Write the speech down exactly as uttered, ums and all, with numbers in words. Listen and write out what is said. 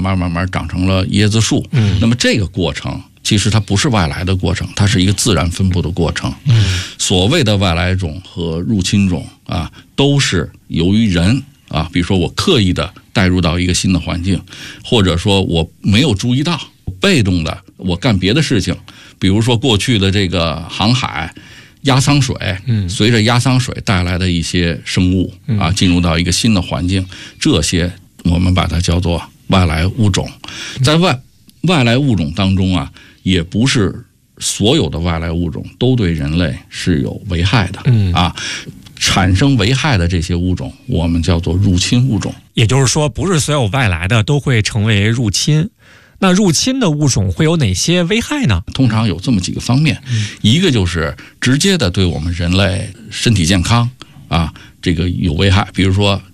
慢慢慢长成了椰子树。 嗯， 那么这个过程其实它不是外来的过程，它是一个自然分布的过程。 嗯， 所谓的外来种和入侵种啊，都是由于人啊，比如说我刻意的带入到一个新的环境，或者说我没有注意到，被动的我干别的事情，比如说过去的这个航海。压舱水， 嗯， 随着压舱水带来的一些生物啊，进入到一个新的环境，这些我们把它叫做外来物种。在外外来物种当中啊，也不是所有的外来物种都对人类是有危害的， 嗯啊，产生危害的这些物种，我们叫做入侵物种。 也就是说，不是所有外来的都会成为入侵。那入侵的物种会有哪些危害呢？ 通常有这么几个方面， 嗯、 一个就是直接的对我们人类身体健康啊，这个有危害，比如说